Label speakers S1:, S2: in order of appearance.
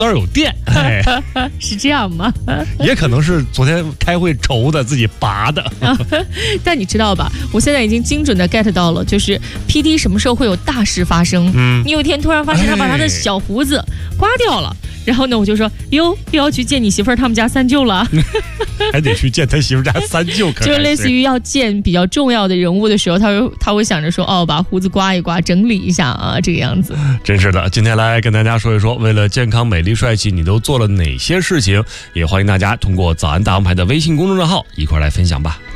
S1: 那儿有电，
S2: 是这样吗？
S1: 也可能是昨天开会愁的自己拔的。
S2: 但你知道吧？我现在已经精准的 get 到了，就是 PD 什么时候会有大事发生？你有一天突然发现他把他的小胡子刮掉了，然后呢，我就说哟，又要去见你媳妇儿他们家三舅了，
S1: 还得去见他媳妇家三舅，
S2: 就是类似于要见比较重要的人物的时候，他会想着说，哦，把胡子刮一刮，整理一下啊，这个样子。
S1: 真是的，今天来跟大家说一说，为了健康、美丽、帅气，你都做了哪些事情？也欢迎大家通过早安大王牌的微信公众账号一块来分享吧。